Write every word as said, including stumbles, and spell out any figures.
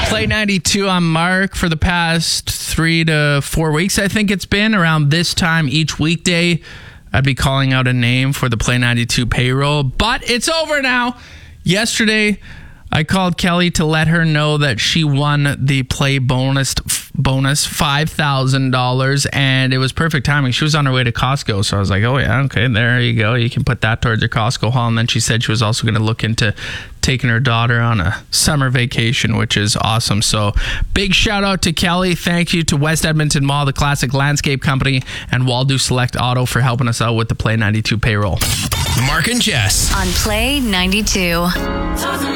Play ninety-two, I'm Mark. For the past three to four weeks, I think it's been, around this time each weekday, I'd be calling out a name for the Play ninety-two payroll. But it's over now. Yesterday, I called Kelly to let her know that she won the Play bonus bonus five thousand dollars, and it was perfect timing. She was on her way to Costco, so I was like, oh yeah, okay, there you go. You can put that towards your Costco haul. And then she said she was also going to look into taking her daughter on a summer vacation, which is awesome. So big shout out to Kelly. Thank you to West Edmonton Mall, the Classic Landscape Company, and Waldo Select Auto for helping us out with the Play ninety-two payroll. Mark and Jess on Play ninety-two.